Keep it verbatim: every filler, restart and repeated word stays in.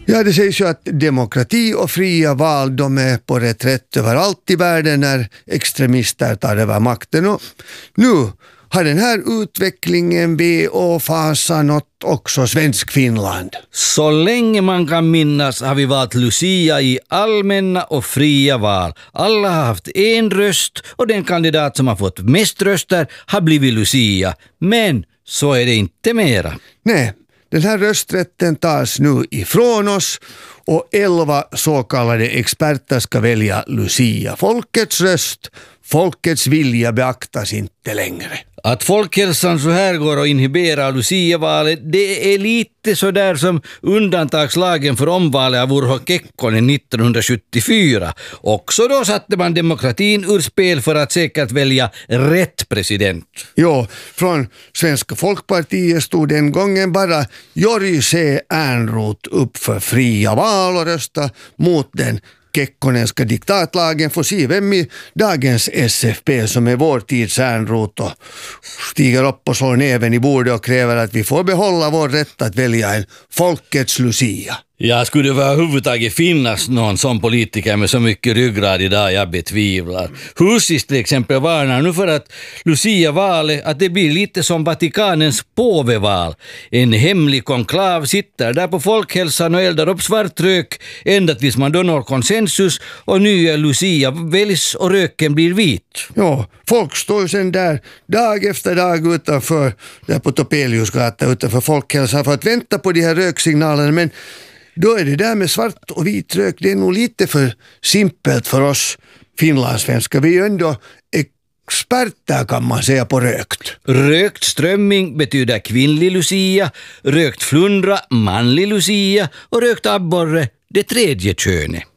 Ja, det sägs ju att demokrati och fria val, de är på reträtt överallt i världen när extremister tar över makten. Och nu har den här utvecklingen ve och fasa nått också svensk Finland. Så länge man kan minnas har vi valt Lucia i allmänna och fria val. Alla har haft en röst och den kandidat som har fått mest röster har blivit Lucia. Men så är det inte mera. Nej, den här rösträtten tas nu ifrån oss och elva så kallade experter ska välja Lucia. Folkets röst, folkets vilja beaktas inte längre. Att folkhälsan så här går och inhiberar Lucia-valet, det är lite så där som undantagslagen för omvalet av Urho Kekkonen nittonhundrasjuttiofyra. Också då satte man demokratin ur spel för att säkert välja rätt president. Jo, från Svenska folkpartiet stod den gången bara Jori C. Ernroth upp för fria val och rösta mot den Kekkonenska diktatlagen. Får se vem i dagens S F P som är vår tids Ernroth och stiger upp och slår näven i bordet och kräver att vi får behålla vår rätt att välja en folkets Lucia. Ja, skulle det överhuvudtaget finnas någon sån politiker med så mycket ryggrad idag, jag betvivlar. Husis till exempel varnar nu för att Lucia-valet, att det blir lite som Vatikanens påveval. En hemlig konklav sitter där på folkhälsan och eldar upp svart rök ända tills man då når konsensus och nya Lucia väljs och röken blir vit. Ja, folk står ju sen där dag efter dag utanför, där på Topeliusgatan utanför folkhälsan för att vänta på de här röksignalerna, men då är det där med svart och vit rök, det är nog lite för simpelt för oss finlandssvenskar. Vi är ju ändå experter kan man säga på rökt. Rökt strömming betyder kvinnlig Lucia, rökt flundra manlig Lucia och rökt abborre det tredje könet.